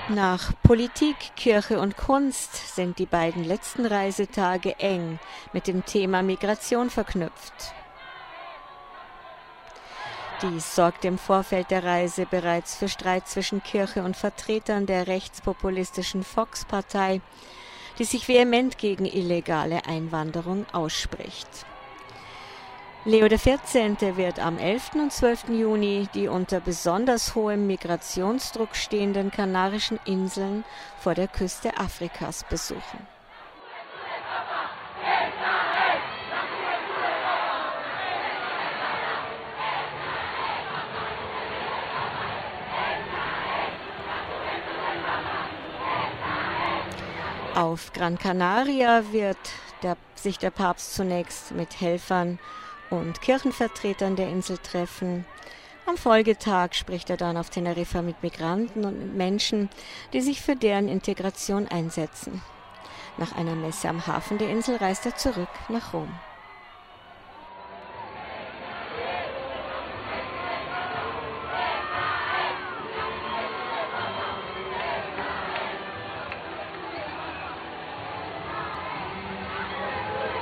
Nach Politik, Kirche und Kunst sind die beiden letzten Reisetage eng mit dem Thema Migration verknüpft. Dies sorgte im Vorfeld der Reise bereits für Streit zwischen Kirche und Vertretern der rechtspopulistischen Vox-Partei, die sich vehement gegen illegale Einwanderung ausspricht. Leo XIV. Wird am 11. und 12. Juni die unter besonders hohem Migrationsdruck stehenden Kanarischen Inseln vor der Küste Afrikas besuchen. Auf Gran Canaria wird sich der Papst zunächst mit Helfern und Kirchenvertretern der Insel treffen. Am Folgetag spricht er dann auf Teneriffa mit Migranten und mit Menschen, die sich für deren Integration einsetzen. Nach einer Messe am Hafen der Insel reist er zurück nach Rom.